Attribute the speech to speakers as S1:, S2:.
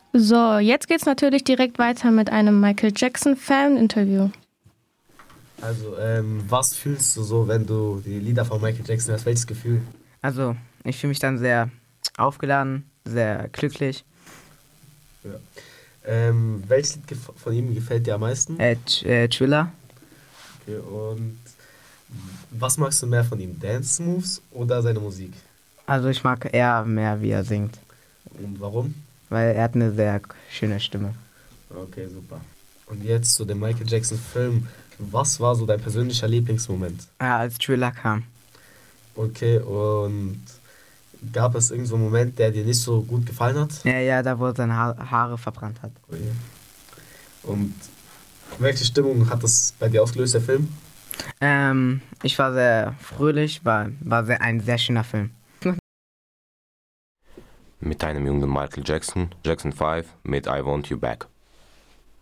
S1: So, jetzt geht's natürlich direkt weiter mit einem Michael Jackson Fan-Interview.
S2: Also, was fühlst du so, wenn du die Lieder von Michael Jackson hörst? Welches Gefühl?
S3: Also, ich fühle mich dann sehr aufgeladen, sehr glücklich.
S2: Ja. Welches Lied von ihm gefällt dir am meisten?
S3: Thriller.
S2: Okay, und was magst du mehr von ihm? Dance Moves oder seine Musik?
S3: Also ich mag eher mehr, wie er singt,
S2: Und warum?
S3: weil er hat eine sehr schöne Stimme.
S2: Okay, super. Und jetzt zu dem Michael Jackson Film. Was war so dein persönlicher Lieblingsmoment?
S3: Ja, als Thriller kam.
S2: Okay, und gab es irgend so einen Moment, der dir nicht so gut gefallen hat?
S3: Ja, da wo er seine Haare verbrannt hat.
S2: Okay. Und welche Stimmung hat das bei dir ausgelöst, der Film?
S3: Ich war sehr fröhlich, war ein sehr schöner Film.
S4: Mit einem jungen Michael Jackson, Jackson 5 mit I Want You Back.